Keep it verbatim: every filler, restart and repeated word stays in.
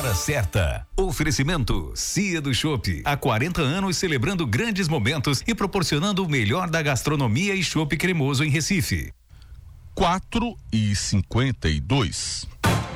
hora certa. Oferecimento Cia do Chopp. Há quarenta anos celebrando grandes momentos e proporcionando o melhor da gastronomia e chopp cremoso em Recife. quatro e cinquenta e dois.